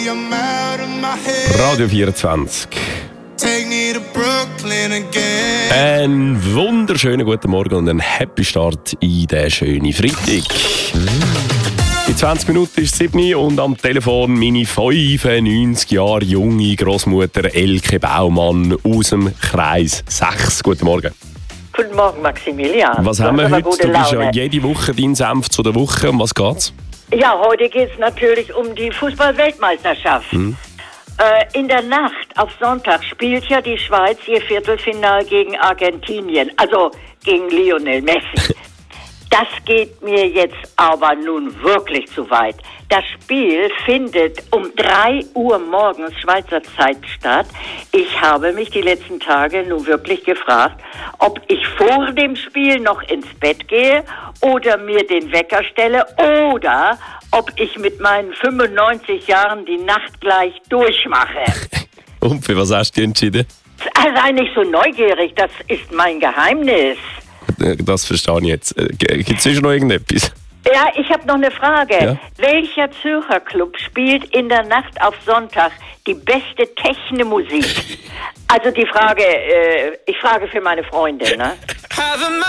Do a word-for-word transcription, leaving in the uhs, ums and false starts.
Radio vierundzwanzig. Einen wunderschönen guten Morgen und einen happy Start in den schönen Freitag. In zwanzig Minuten ist es sieben und am Telefon meine fünfundneunzig Jahre junge Großmutter Elke Baumann aus dem Kreis sechs. Guten Morgen. Guten Morgen, Maximilian. Was du haben wir heute? Du bist Laune. ja jede Woche dein Senf zu der Woche. Um was geht's? Ja, heute geht es natürlich um die Fußball-Weltmeisterschaft. Hm. Äh, in der Nacht auf Sonntag spielt ja die Schweiz ihr Viertelfinale gegen Argentinien, also gegen Lionel Messi. Das geht mir jetzt aber nun wirklich zu weit. Das Spiel findet um drei Uhr morgens Schweizer Zeit statt. Ich habe mich die letzten Tage nun wirklich gefragt, ob ich vor dem Spiel noch ins Bett gehe oder mir den Wecker stelle oder ob ich mit meinen fünfundneunzig Jahren die Nacht gleich durchmache. Und für was hast du entschieden? Sei nicht so neugierig, das ist mein Geheimnis. Das verstehe ich jetzt. Gibt es schon noch irgendetwas? Ja, ich habe noch eine Frage. Ja? Welcher Zürcher Club spielt in der Nacht auf Sonntag die beste Techno-Musik? Also die Frage, äh, ich frage für meine Freunde, ne?